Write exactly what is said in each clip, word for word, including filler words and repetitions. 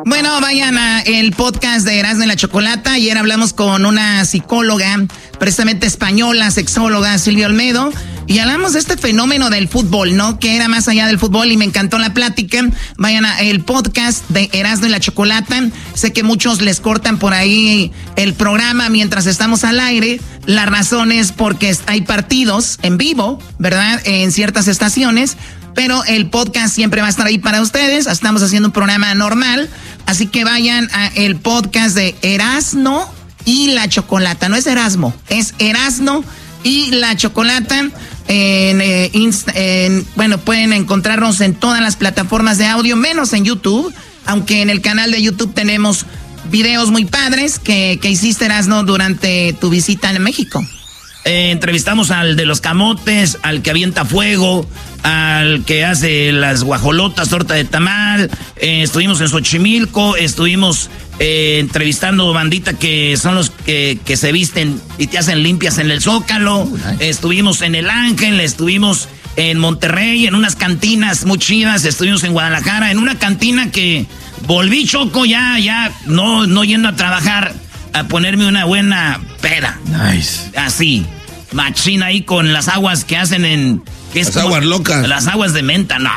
Bueno, vayan a el podcast de Erasmo y la Chocolata. Ayer hablamos con una psicóloga, precisamente española, sexóloga, Silvia Olmedo, y hablamos de este fenómeno del fútbol, ¿no? Que era más allá del fútbol y me encantó la plática. Vayan a el podcast de Erasmo y la Chocolata. Sé que muchos les cortan por ahí el programa mientras estamos al aire. La razón es porque hay partidos en vivo, ¿verdad? En ciertas estaciones. Pero el podcast siempre va a estar ahí para ustedes. Estamos haciendo un programa normal. Así que vayan a el podcast de Erasmo y la Chocolata. No es Erasmo, es Erasmo y la Chocolata. En, eh, inst- en, bueno, pueden encontrarnos en todas las plataformas de audio, menos en YouTube. Aunque en el canal de YouTube tenemos videos muy padres que, que hiciste, Erasmo, durante tu visita en México. Eh, entrevistamos al de los camotes, al que avienta fuego, al que hace las guajolotas, torta de tamal. Eh, estuvimos en Xochimilco, estuvimos eh, entrevistando bandita que son los que, que se visten y te hacen limpias en el Zócalo. Estuvimos en El Ángel, estuvimos en Monterrey, en unas cantinas muy chidas. Estuvimos en Guadalajara, en una cantina que volví, Choco, ya, ya, no, no yendo a trabajar, a ponerme una buena peda. Nice. Así, machina ahí con las aguas que hacen en... Que es las como, aguas locas. Las aguas de menta, no.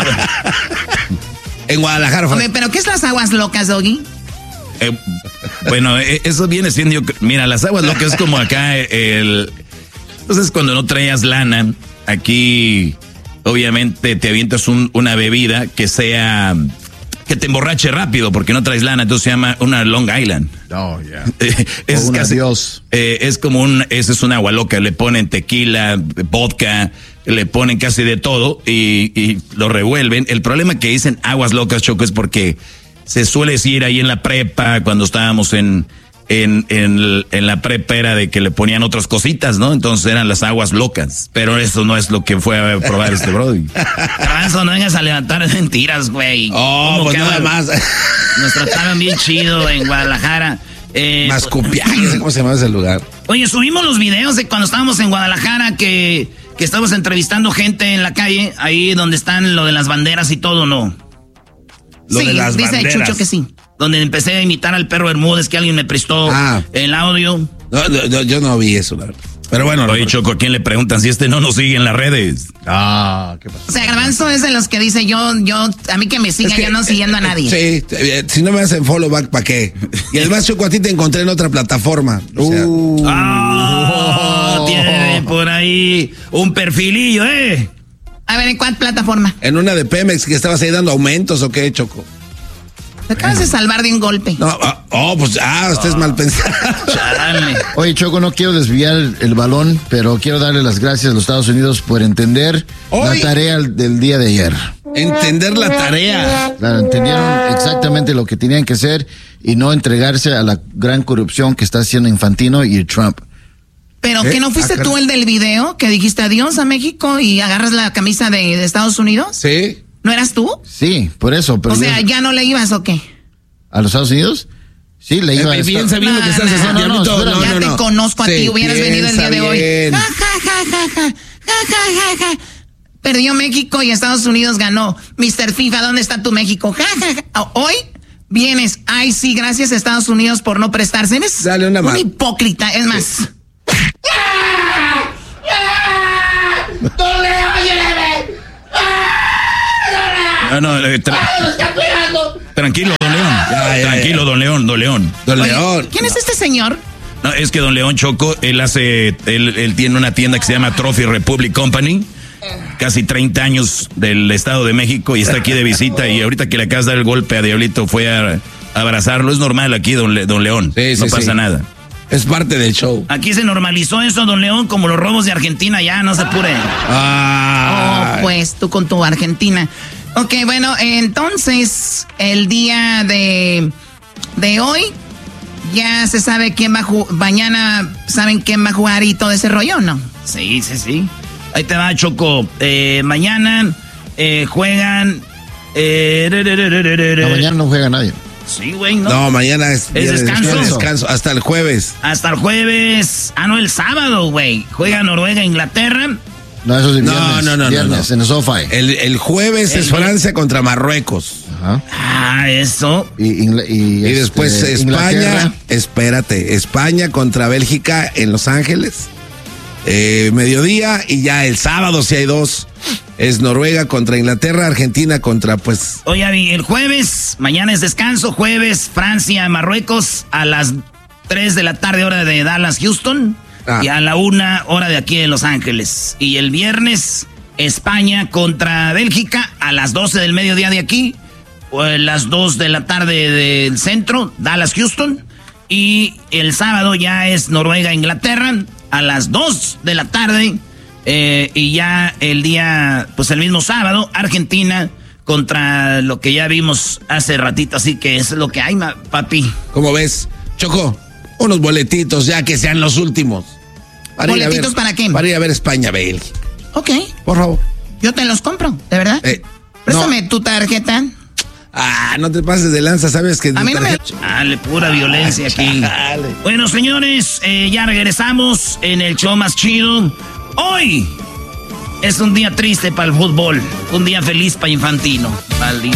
En Guadalajara. Hombre, ¿pero qué es las aguas locas, Doggy? Eh, bueno, eso viene siendo... Yo, mira, las aguas locas es como acá el... Entonces, cuando no traías lana, aquí obviamente te avientas un, una bebida que sea... que te emborrache rápido porque no traes lana, entonces se llama una Long Island. Oh, yeah. Eh, es un casi, adiós. Eh, es como un, ese es un agua loca, le ponen tequila, vodka, le ponen casi de todo y, y lo revuelven. El problema que dicen aguas locas, Choco, es porque se suele decir ahí en la prepa, cuando estábamos en, en, en, en la prepa era de que le ponían otras cositas, ¿no? Entonces eran las aguas locas, pero eso no es lo que fue a probar este brody. Garbanzo, no vengas a levantar mentiras, güey. Oh, pues nada más. Nos trataron bien chido en Guadalajara. Eh, Mascupiay, no sé cómo se llama ese lugar. Oye, subimos los videos de cuando estábamos en Guadalajara, que, que estábamos entrevistando gente en la calle, ahí donde están lo de las banderas y todo, ¿no? Lo sí, de las dice banderas. Chucho que sí. Donde empecé a imitar al perro Bermúdez, que alguien me prestó Ah. el audio. No, no, no, yo no vi eso, la verdad. Pero bueno. Oye, Choco, ¿a quién le preguntan si este no nos sigue en las redes? Ah, ¿qué pasa? O sea, Garbanzo es de los que dice yo, yo, a mí que me siga, Es que, yo no siguiendo a nadie. Sí, eh, si no me hacen follow back, ¿para qué? Y además, Choco, a ti te encontré en otra plataforma. O sea, Uh. Ah, tiene por ahí un perfilillo, ¿eh? A ver, ¿en cuál plataforma? en una de Pemex que estabas ahí dando aumentos o qué, Choco. Te acabas de salvar de un golpe. No, ah, oh, pues, ah, usted es mal pensado. Chale. Oye, Choco, no quiero desviar el, el balón, pero quiero darle las gracias a los Estados Unidos por entender Hoy- la tarea del día de ayer. Entender la tarea. Claro, entendieron exactamente lo que tenían que hacer y no entregarse a la gran corrupción que está haciendo Infantino y Trump. ¿Pero ¿Eh? que no fuiste Ah, tú caray. el del video que dijiste adiós a México y agarras la camisa de, de Estados Unidos? Sí. ¿No eras tú? Sí, por eso. Pero O sea, yo- ¿ya no le ibas o qué? ¿A los Estados Unidos? Sí, le iba Eh, a bien estar- sabiendo que estás No, no, haciendo, no, no, Diablito. espera, ya no, te no. conozco a Sí, ti, hubieras venido el día de hoy. bien. Ja, ja, ja, ja, ja, ja, ja, ja, ja. Perdió México y Estados Unidos ganó. mister FIFA, ¿dónde está tu México? Ja, ja, ja. Hoy vienes. Ay, sí, gracias a Estados Unidos por no prestarse. Eres Dale una un mano. hipócrita. Es más, No, no, eh, tra- tranquilo, don León. Ya, ya, tranquilo, ya. don León, don León. Don oye, León. ¿quién es este señor? No, es que don León Choco, él hace, él, él tiene una tienda que se llama Trophy Republic Company, casi treinta años del Estado de México y está aquí de visita y ahorita que le acabas de dar el golpe a Diablito fue a, a abrazarlo, es normal aquí, don, Le- don León, Sí, sí, no pasa sí. nada. Es parte del show. Aquí se normalizó eso, don León, como los robos de Argentina, ya, no se apure. Ah. Oh, pues tú con tu Argentina. Ok, bueno, entonces el día de, de hoy ya se sabe quién va a jugar. Mañana saben quién va a jugar y todo ese rollo, ¿no? Sí, sí, sí. Ahí te va, Choco. Eh, mañana eh, juegan... Eh, re, re, re, re, re, re. No, mañana no juega nadie. Sí, güey, ¿no? No, mañana es, día de descanso? descanso. Hasta el jueves. Hasta el jueves. Ah, no, el sábado, güey. Juega Noruega, Inglaterra. No, eso es el No, viernes. no, no, no, Viernes, no. en el SoFi. El, el jueves El es vi- Francia contra Marruecos. Ajá. Ah, eso. Y, y, y, Y después este, España, Inglaterra. espérate, España contra Bélgica en Los Ángeles. Eh, mediodía y ya el sábado si hay dos. Es Noruega contra Inglaterra, Argentina contra pues... Oye, el jueves, mañana es descanso, jueves, Francia, Marruecos, a las tres de la tarde, hora de Dallas, Houston, ah. y a la una, hora de aquí de Los Ángeles. Y el viernes, España contra Bélgica, a las doce del mediodía de aquí, o a las dos de la tarde del centro, Dallas, Houston. Y el sábado ya es Noruega, Inglaterra, a las dos de la tarde. Eh, y ya el día, pues el mismo sábado, Argentina contra lo que ya vimos hace ratito. Así que eso es lo que hay, papi. ¿Cómo ves? Choco, unos boletitos ya que sean los últimos. Para ¿Boletitos ver, para qué? Para ir a ver España, Bélgica. Ok. Por favor. Yo te los compro, ¿de verdad? Eh, Préstame no. tu tarjeta. Ah, no te pases de lanza, sabes que... A mí no me... Dale, pura violencia ah, aquí. Dale. Bueno, señores, eh, ya regresamos en el show más chido. Hoy es un día triste para el fútbol, un día feliz para Infantino. Maldito.